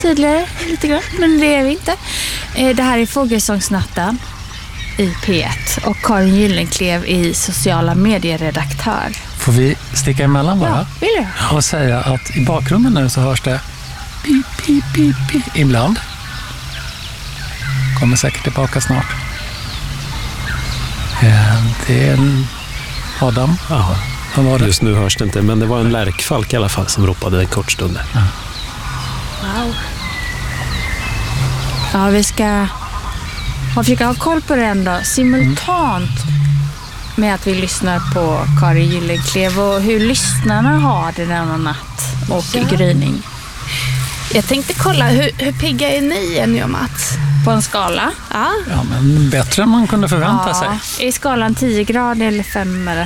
tydligare lite grann, men det är vi inte. Det här är Fågelsångsnatten i P1 och Karin Gyllenklev i sociala medieredaktör. Får vi sticka emellan bara? Ja, vill du? Och säga att i bakgrunden nu så hörs det pip, pip, pip, pip ibland. Kommer säkert tillbaka snart. Det är en Adam. Ja, Vad var det? just nu hörs det inte, men det var en lärkfalk i alla fall som ropade en kort stund. Ja. Wow. Ja, vi ska försöka ha koll på den då, simultant med att vi lyssnar på Karin Gyllenklev och hur lyssnarna har det denna natt och gryning. Jag tänkte kolla, hur pigga är ni nu, Mats? På en skala? Ja. Ja, men bättre än man kunde förvänta sig. Är skalan 10 grader eller 5 eller?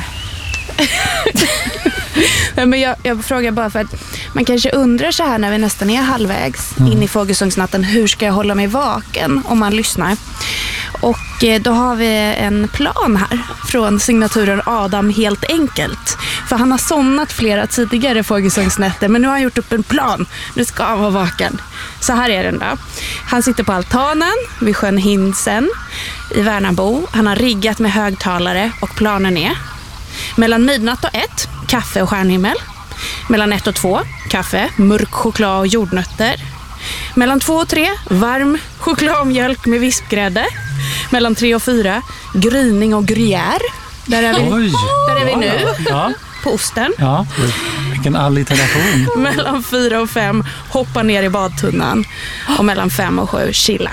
Nej, men jag frågar bara för att man kanske undrar så här när vi nästan är halvvägs in i Fågelsångsnatten, hur ska jag hålla mig vaken om man lyssnar? Och då har vi en plan här från signaturen Adam helt enkelt. För han har somnat flera tidigare Fågelsångsnätter, men nu har han gjort upp en plan. Nu ska han vara vaken. Så här är den då. Han sitter på altanen vid sjön Hindsen i Värnamo. Han har riggat med högtalare och planen är: mellan midnatt och 1, kaffe och stjärnhimmel. Mellan 1 och 2, kaffe, mörk choklad och jordnötter. Mellan 2 och 3, varm chokladmjölk med vispgrädde. Mellan 3 och 4, gryning och gruyère. Där är vi nu. Ja. På osten. Ja, vilken alliteration. Mellan 4 och 5, hoppa ner i badtunnan. Och mellan 5 och 7, chilla.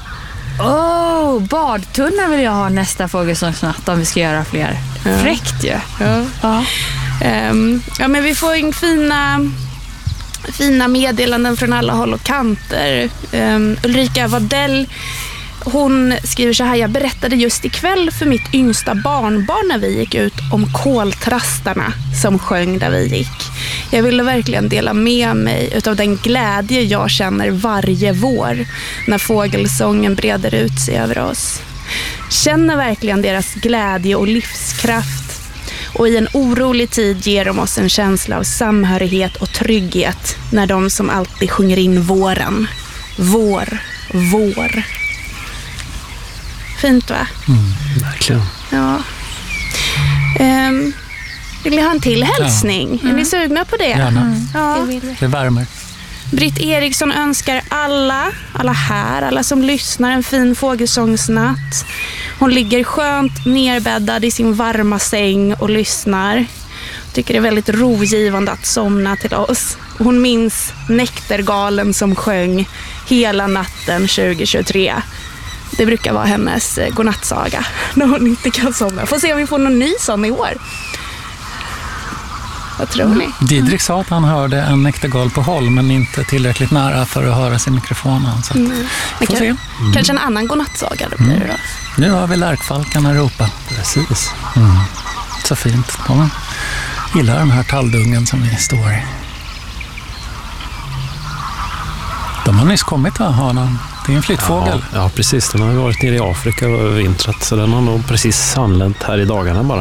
Badtunna vill jag ha nästa Fågelsångsnatt om vi ska göra fler. Ja. Fräckt ju. Ja. Ja, men vi får in fina meddelanden från alla håll och kanter. Ulrika Wadell, hon skriver så här: jag berättade just ikväll för mitt yngsta barnbarn när vi gick ut om koltrastarna som sjöng där vi gick. Jag ville verkligen dela med mig utav den glädje jag känner varje vår när fågelsången breder ut sig över oss. Känner verkligen deras glädje och livskraft. Och i en orolig tid ger de oss en känsla av samhörighet och trygghet när de som alltid sjunger in våren. Vår, vår. Fint, va? Verkligen. Ja. Vill ni ha en till hälsning? Är ni sugna på det? Gärna. Ja. Det värmer. Britt Eriksson önskar alla här, alla som lyssnar, en fin fågelsångsnatt. Hon ligger skönt nerbäddad i sin varma säng och lyssnar. Tycker det är väldigt rogivande att somna till oss. Hon minns Näktergalen som sjöng hela natten 2023. Det brukar vara hennes godnattsaga när hon inte kan somna. Får se om vi får någon ny sån i år. Vad tror ni? Didrik sa att han hörde en näktergal på håll, men inte tillräckligt nära för att höra sig i mikrofonen. Så får se. Kanske en annan godnattsaga då blir det då. Nu har vi lärkfalkarna ropa. Precis. Så fint. De gillar den här talldungen som vi står i. De har nyss kommit, va? Det är en flyttfågel. Ja, precis. Den har varit nere i Afrika och vintrat, så den har nog precis anlänt här i dagarna bara.